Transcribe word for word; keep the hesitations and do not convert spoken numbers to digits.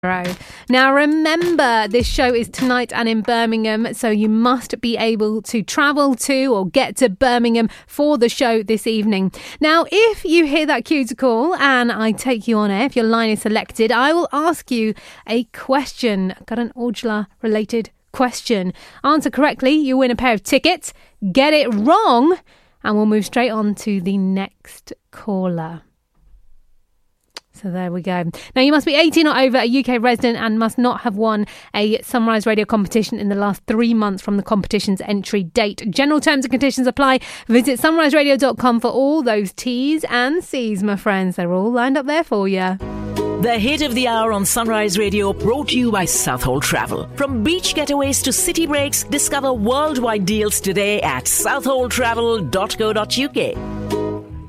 Now remember, this show is tonight and in Birmingham, so you must be able to travel to or get to Birmingham for the show this evening. Now, if you hear that cue to call and I take you on air, if your line is selected, I will ask you a question. Got an Ojala related question. Answer correctly, you win a pair of tickets. Get it wrong, and we'll move straight on to the next caller. So there we go. Now, you must be eighteen or over, a U K resident, and must not have won a Sunrise Radio competition in the last three months from the competition's entry date. General terms and conditions apply. Visit sunrise radio dot com for all those T's and C's, my friends. They're all lined up there for you. The hit of the hour on Sunrise Radio, brought to you by Southhold Travel. From beach getaways to city breaks, discover worldwide deals today at southhold travel dot co dot uk.